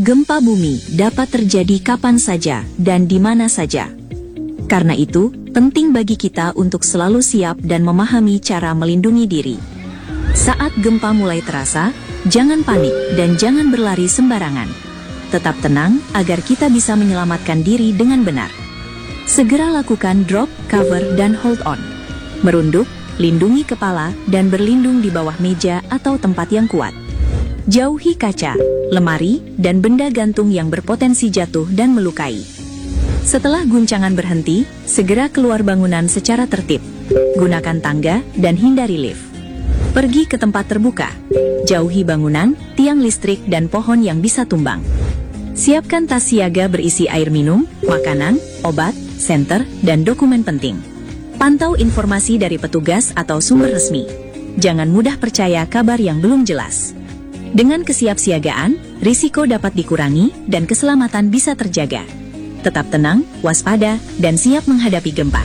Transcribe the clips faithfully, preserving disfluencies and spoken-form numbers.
Gempa bumi dapat terjadi kapan saja dan di mana saja. Karena itu, penting bagi kita untuk selalu siap dan memahami cara melindungi diri. Saat gempa mulai terasa, jangan panik dan jangan berlari sembarangan. Tetap tenang agar kita bisa menyelamatkan diri dengan benar. Segera lakukan drop, cover, dan hold on. Merunduk, lindungi kepala, dan berlindung di bawah meja atau tempat yang kuat. Jauhi kaca, lemari, dan benda gantung yang berpotensi jatuh dan melukai. Setelah guncangan berhenti, segera keluar bangunan secara tertib. Gunakan tangga dan hindari lift. Pergi ke tempat terbuka. Jauhi bangunan, tiang listrik, dan pohon yang bisa tumbang. Siapkan tas siaga berisi air minum, makanan, obat, senter, dan dokumen penting. Pantau informasi dari petugas atau sumber resmi. Jangan mudah percaya kabar yang belum jelas. Dengan kesiapsiagaan, risiko dapat dikurangi dan keselamatan bisa terjaga. Tetap tenang, waspada, dan siap menghadapi gempa.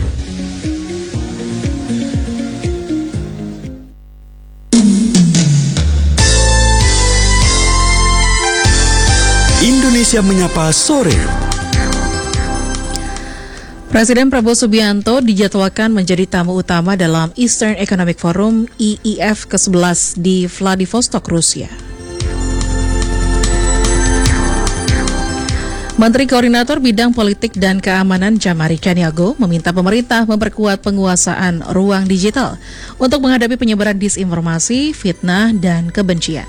Indonesia Menyapa Sore. Presiden Prabowo Subianto dijadwalkan menjadi tamu utama dalam Eastern Economic Forum E E F ke sebelas di Vladivostok, Rusia. Menteri Koordinator Bidang Politik dan Keamanan Jamari Caniago meminta pemerintah memperkuat penguasaan ruang digital untuk menghadapi penyebaran disinformasi, fitnah, dan kebencian.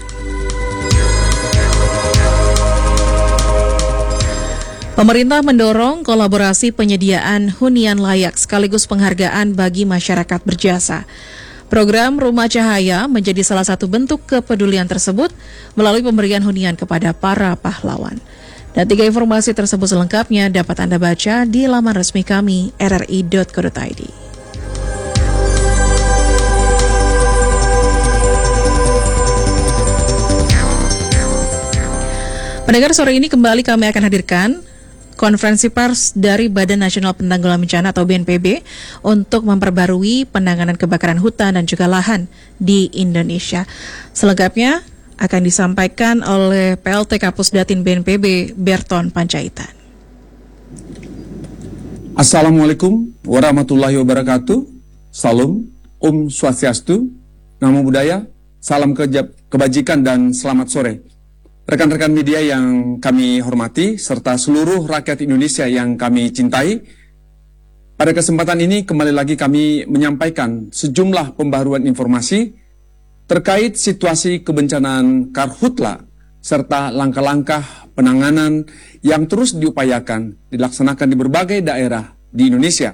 Pemerintah mendorong kolaborasi penyediaan hunian layak sekaligus penghargaan bagi masyarakat berjasa. Program Rumah Cahaya menjadi salah satu bentuk kepedulian tersebut melalui pemberian hunian kepada para pahlawan. Dan tiga informasi tersebut selengkapnya dapat Anda baca di laman resmi kami r r i dot co dot i d. Pendengar, sore ini kembali kami akan hadirkan konferensi pers dari Badan Nasional Penanggulangan Bencana atau B N P B untuk memperbarui penanganan kebakaran hutan dan juga lahan di Indonesia. Selengkapnya akan disampaikan oleh P L T Kapusdatin B N P B, Berton Panjaitan. Assalamualaikum warahmatullahi wabarakatuh. Salam, Om Swastiastu, Namo Buddhaya, salam kejab, kebajikan dan selamat sore. Rekan-rekan media yang kami hormati, serta seluruh rakyat Indonesia yang kami cintai, pada kesempatan ini kembali lagi kami menyampaikan sejumlah pembaruan informasi terkait situasi kebencanaan Karhutla, serta langkah-langkah penanganan yang terus diupayakan dilaksanakan di berbagai daerah di Indonesia.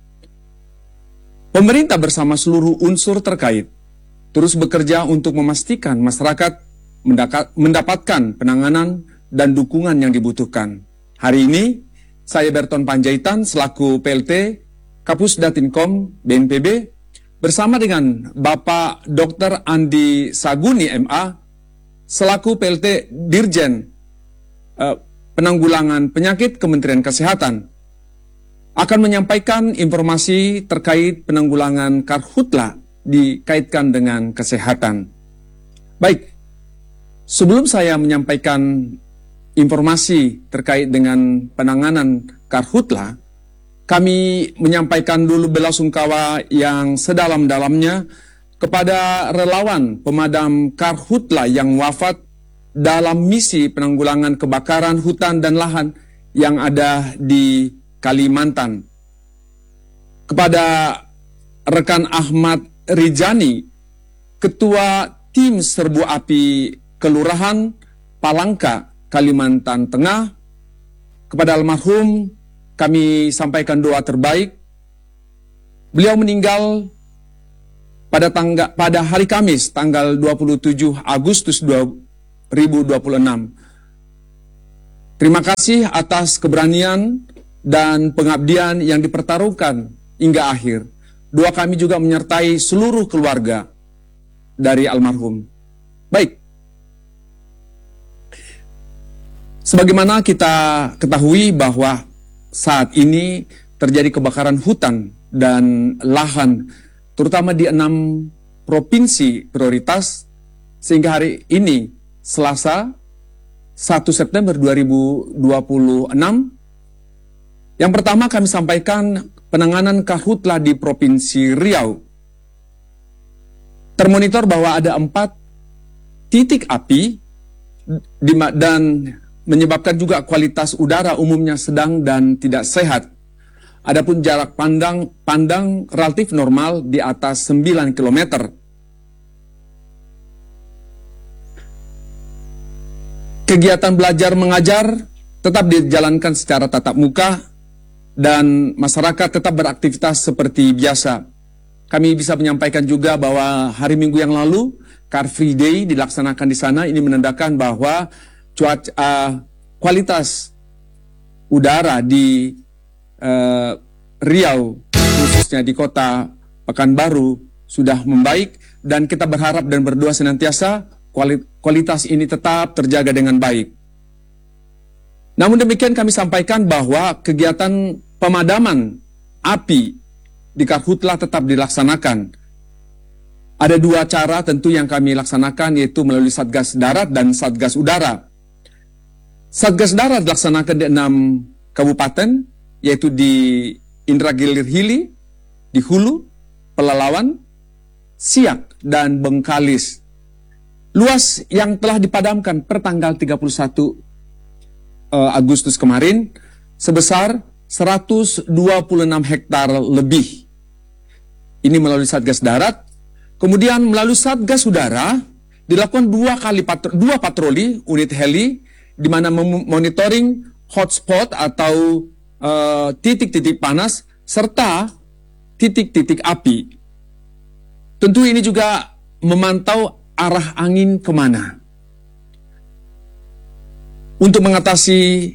Pemerintah bersama seluruh unsur terkait terus bekerja untuk memastikan masyarakat mendapatkan penanganan dan dukungan yang dibutuhkan. Hari ini, saya Berton Panjaitan selaku P L T Kapusdatinkom B N P B bersama dengan Bapak Doktor Andi Saguni M A selaku P L T Dirjen eh, Penanggulangan Penyakit Kementerian Kesehatan akan menyampaikan informasi terkait penanggulangan Karhutla dikaitkan dengan kesehatan. Baik, sebelum saya menyampaikan informasi terkait dengan penanganan Karhutla, kami menyampaikan dulu belasungkawa yang sedalam-dalamnya kepada relawan pemadam Karhutla yang wafat dalam misi penanggulangan kebakaran hutan dan lahan yang ada di Kalimantan. Kepada rekan Ahmad Rijani, Ketua Tim Serbu Api Kelurahan Palangka, Kalimantan Tengah, kepada almarhum kami sampaikan doa terbaik. Beliau meninggal pada tangga, pada hari Kamis tanggal dua puluh tujuh Agustus dua ribu dua puluh enam. Terima kasih atas keberanian dan pengabdian yang dipertaruhkan hingga akhir. Doa kami juga menyertai seluruh keluarga dari almarhum. Baik, sebagaimana kita ketahui bahwa saat ini terjadi kebakaran hutan dan lahan, terutama di enam provinsi prioritas, sehingga hari ini, Selasa, satu September dua ribu dua puluh enam. Yang pertama kami sampaikan penanganan karhutlah di Provinsi Riau. Termonitor bahwa ada empat titik api dan menyebabkan juga kualitas udara umumnya sedang dan tidak sehat. Adapun jarak pandang pandang relatif normal di atas sembilan kilometer. Kegiatan belajar mengajar tetap dijalankan secara tatap muka dan masyarakat tetap beraktivitas seperti biasa. Kami bisa menyampaikan juga bahwa hari Minggu yang lalu Car Free Day dilaksanakan di sana. Ini menandakan bahwa cuaca uh, kualitas udara di uh, Riau, khususnya di kota Pekanbaru, sudah membaik dan kita berharap dan berdoa senantiasa kualitas ini tetap terjaga dengan baik. Namun demikian kami sampaikan bahwa kegiatan pemadaman api di karhutlah tetap dilaksanakan. Ada dua cara tentu yang kami laksanakan, yaitu melalui Satgas Darat dan Satgas Udara. Satgas Darat dilaksanakan di enam kabupaten, yaitu di Indragiri Hili, di Hulu, Pelalawan, Siak, dan Bengkalis. Luas yang telah dipadamkan per tanggal tiga puluh satu Agustus kemarin sebesar seratus dua puluh enam hektar lebih. Ini melalui Satgas Darat. Kemudian melalui Satgas Udara dilakukan dua kali patro, dua patroli unit heli di mana memonitoring hotspot atau titik-titik uh, panas serta titik-titik api. Tentu ini juga memantau arah angin kemana. Untuk mengatasi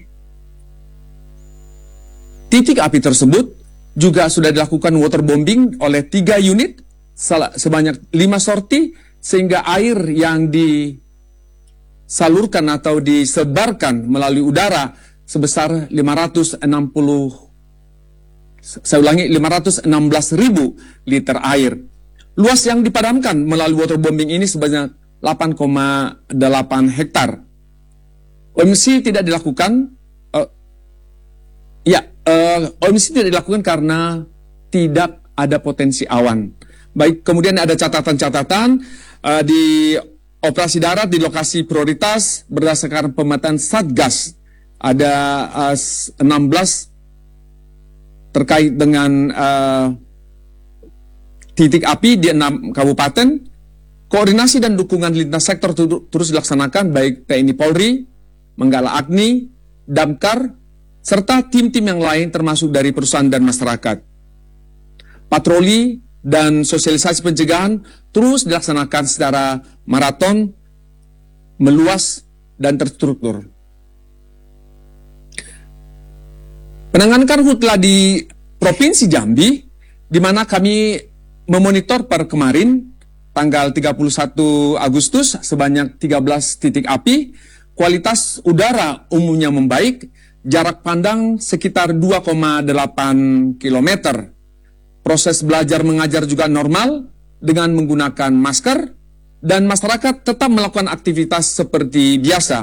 titik api tersebut juga sudah dilakukan waterbombing oleh tiga unit sebanyak lima sorti, sehingga air yang disalurkan atau disebarkan melalui udara sebesar lima ratus enam puluh, saya ulangi, lima ratus enam belas ribu liter air. Luas yang dipadamkan melalui waterbombing ini sebanyak delapan koma delapan hektar. O M C tidak dilakukan, uh, ya, uh, O M C tidak dilakukan karena tidak ada potensi awan. Baik, kemudian ada catatan-catatan uh, di operasi darat di lokasi prioritas berdasarkan pemetaan Satgas. Ada uh, enam belas terkait dengan uh, titik api di enam kabupaten. Koordinasi dan dukungan lintas sektor terus dilaksanakan, baik T N I Polri, Manggala Agni, Damkar, serta tim-tim yang lain termasuk dari perusahaan dan masyarakat. Patroli dan sosialisasi pencegahan terus dilaksanakan secara maraton, meluas, dan terstruktur. Penanganan karhutlah di Provinsi Jambi, di mana kami memonitor per kemarin, tanggal tiga puluh satu Agustus, sebanyak tiga belas titik api, kualitas udara umumnya membaik, jarak pandang sekitar dua koma delapan kilometer. Proses belajar mengajar juga normal dengan menggunakan masker, dan masyarakat tetap melakukan aktivitas seperti biasa.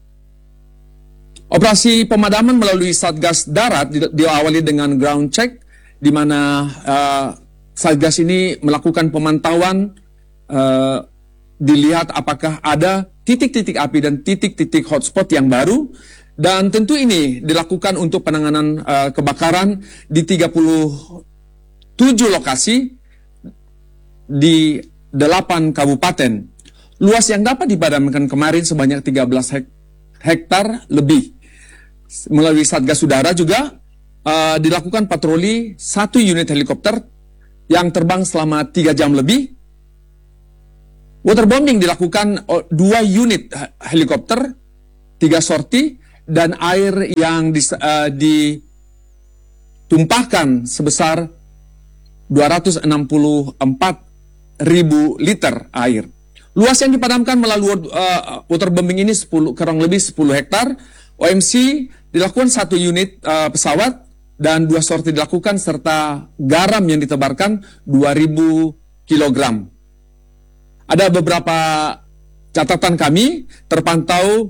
Operasi pemadaman melalui Satgas Darat diawali dengan ground check, di mana uh, Satgas ini melakukan pemantauan, uh, dilihat apakah ada titik-titik api dan titik-titik hotspot yang baru, dan tentu ini dilakukan untuk penanganan uh, kebakaran di tiga puluh tujuh lokasi di delapan kabupaten. Luas yang dapat dipadamkan kemarin sebanyak tiga belas hek hektar lebih. Melalui Satgas Udara juga uh, dilakukan patroli satu unit helikopter yang terbang selama tiga jam lebih. Waterbombing dilakukan dua unit helikopter, tiga sorti, dan air yang dis, uh, ditumpahkan sebesar dua ratus enam puluh empat ribu liter air. Luas yang dipadamkan melalui uh, waterbombing ini sepuluh, kurang lebih sepuluh hektar. O M C dilakukan satu unit uh, pesawat dan dua sorti dilakukan, serta garam yang ditebarkan dua ribu kilogram. Ada beberapa catatan kami, terpantau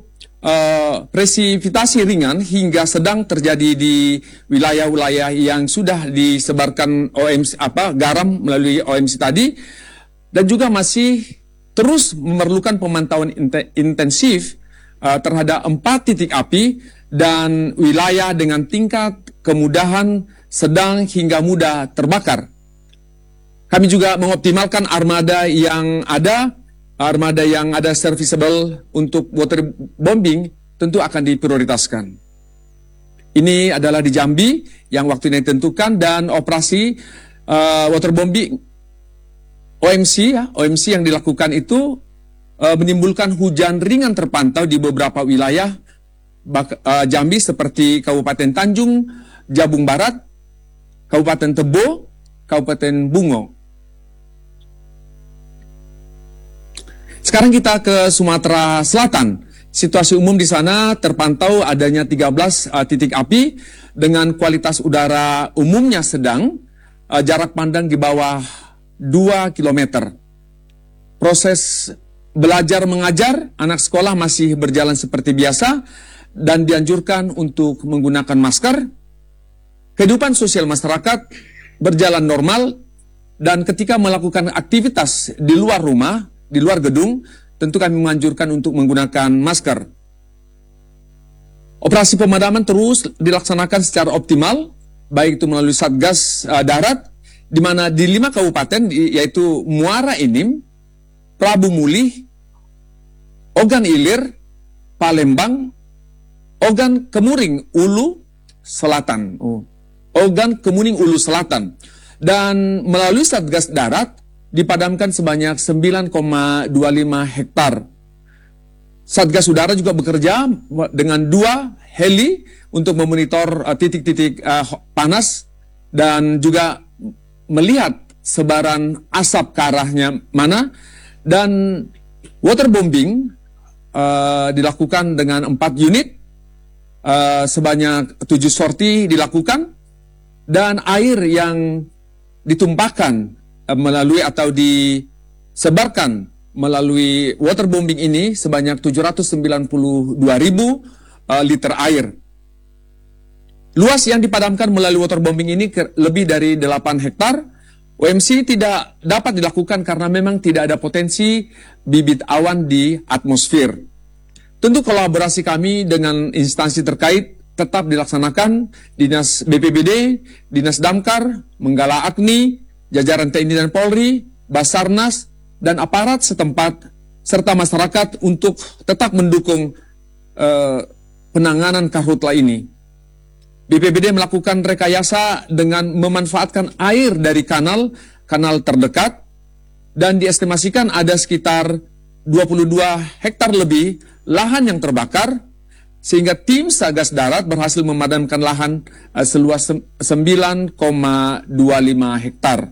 uh, presipitasi ringan hingga sedang terjadi di wilayah-wilayah yang sudah disebarkan O M C apa garam melalui O M C tadi, dan juga masih terus memerlukan pemantauan intensif uh, terhadap empat titik api dan wilayah dengan tingkat kemudahan sedang hingga mudah terbakar. Kami juga mengoptimalkan armada yang ada, armada yang ada serviceable untuk waterbombing tentu akan diprioritaskan. Ini adalah di Jambi yang waktunya ditentukan, dan operasi uh, waterbombing O M C, ya, O M C yang dilakukan itu uh, menimbulkan hujan ringan terpantau di beberapa wilayah bak, uh, Jambi seperti Kabupaten Tanjung Jabung Barat, Kabupaten Tebo, Kabupaten Bungo. Sekarang kita ke Sumatera Selatan. Situasi umum di sana terpantau adanya tiga belas uh, titik api dengan kualitas udara umumnya sedang, uh, jarak pandang di bawah dua kilometer. Proses belajar mengajar anak sekolah masih berjalan seperti biasa dan dianjurkan untuk menggunakan masker. Kehidupan sosial masyarakat berjalan normal, dan ketika melakukan aktivitas di luar rumah, di luar gedung, tentu kami menganjurkan untuk menggunakan masker. Operasi pemadaman terus dilaksanakan secara optimal, baik itu melalui Satgas uh, Darat, di mana di lima kabupaten yaitu Muara Enim, Prabu Mulih, Ogan Ilir, Palembang, Ogan Kemuring Ulu Selatan, oh. Ogan Kemuning Ulu Selatan, dan melalui Satgas Darat dipadamkan sebanyak sembilan koma dua lima hektar. Satgas Udara juga bekerja dengan dua heli untuk memonitor titik-titik uh, uh, panas dan juga melihat sebaran asap ke arahnya mana, dan waterbombing uh, dilakukan dengan empat unit, uh, sebanyak tujuh sorti dilakukan, dan air yang ditumpahkan uh, melalui atau disebarkan melalui waterbombing ini sebanyak tujuh ratus sembilan puluh dua ribu uh, liter air. Luas yang dipadamkan melalui waterbombing ini ke, lebih dari delapan hektar. O M C tidak dapat dilakukan karena memang tidak ada potensi bibit awan di atmosfer. Tentu kolaborasi kami dengan instansi terkait tetap dilaksanakan. Dinas B P B D, Dinas Damkar, Menggala Agni, jajaran T N I dan Polri, Basarnas, dan aparat setempat, serta masyarakat untuk tetap mendukung uh, penanganan karhutla ini. B P B D melakukan rekayasa dengan memanfaatkan air dari kanal, kanal terdekat, dan diestimasikan ada sekitar dua puluh dua hektar lebih lahan yang terbakar, sehingga tim Satgas Darat berhasil memadamkan lahan uh, seluas sembilan koma dua lima hektar.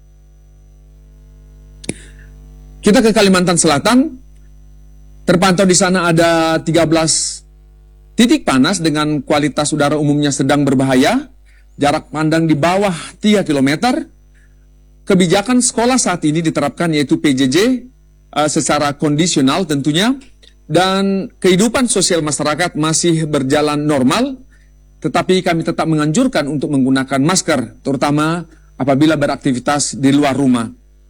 Kita ke Kalimantan Selatan, terpantau di sana ada tiga belas titik panas dengan kualitas udara umumnya sedang berbahaya, jarak pandang di bawah tiga kilometer. Kebijakan sekolah saat ini diterapkan yaitu P J J uh, secara kondisional tentunya, dan kehidupan sosial masyarakat masih berjalan normal, tetapi kami tetap menganjurkan untuk menggunakan masker, terutama apabila beraktivitas di luar rumah.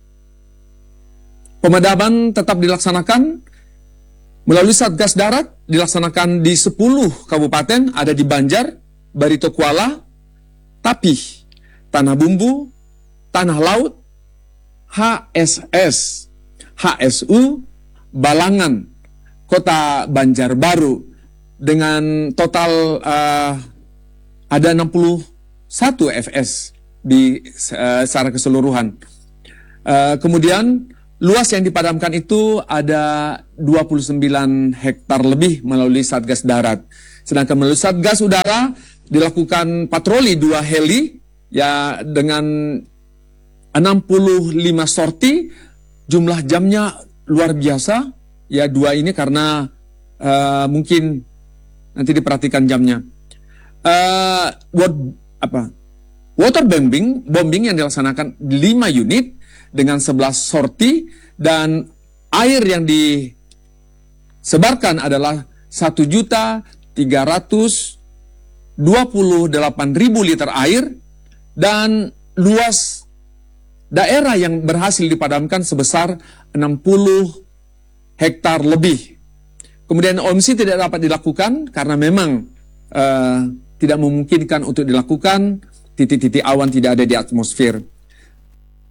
Pemadaman tetap dilaksanakan melalui Satgas Darat, dilaksanakan di sepuluh kabupaten, ada di Banjar, Barito Kuala, Tapih, Tanah Bumbu, Tanah Laut, H S S, H S U, Balangan, Kota Banjarbaru, dengan total uh, ada enam puluh satu F S di uh, secara keseluruhan. Uh, kemudian luas yang dipadamkan itu ada dua puluh sembilan hektar lebih melalui Satgas Darat. Sedangkan melalui Satgas Udara dilakukan patroli dua heli ya dengan enam puluh lima sorti. Jumlah jamnya luar biasa. Ya dua ini karena uh, mungkin nanti diperhatikan jamnya. Uh, what, apa? Water bombing, bombing yang dilaksanakan lima unit dengan sebelas sorti, dan air yang disebarkan adalah satu juta tiga ratus dua puluh delapan ribu liter air, dan luas daerah yang berhasil dipadamkan sebesar enam puluh hektar lebih. Kemudian O M C tidak dapat dilakukan karena memang uh, tidak memungkinkan untuk dilakukan, titik-titik awan tidak ada di atmosfer.